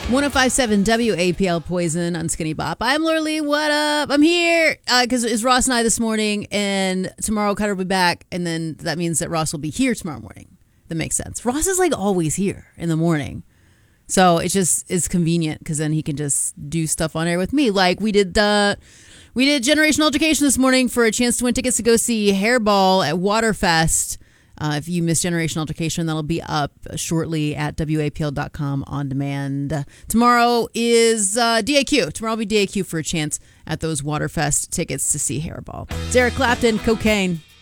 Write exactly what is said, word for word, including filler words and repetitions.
one oh five point seven W A P L Poison on Skinny Bop. I'm Laura Lee. What up? I'm here because uh, it's Ross and I this morning, and tomorrow Cutter will be back, and then that means that Ross will be here tomorrow morning. That makes sense. Ross is like always here in the morning. So it just is convenient because then he can just do stuff on air with me. Like we did uh, we did Generational Altercation this morning for a chance to win tickets to go see Hairball at Waterfest. Uh, if you missed Generational Altercation, that'll be up shortly at W A P L dot com on demand. Tomorrow is uh, D A Q. Tomorrow will be D A Q for a chance at those Waterfest tickets to see Hairball. It's Eric Clapton, Cocaine.